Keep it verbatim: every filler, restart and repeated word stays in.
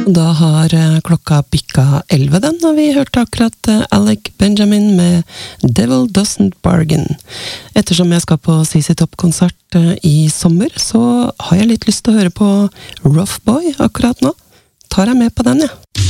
Da har klokka bikka elleve den, og vi hørte akkurat Alec Benjamin med Devil Doesn't Bargain. Ettersom jeg skal på C C Top-konsert i sommer, så har jeg litt lyst til å høre på Rough Boy akkurat nå. Tar jeg med på den, ja.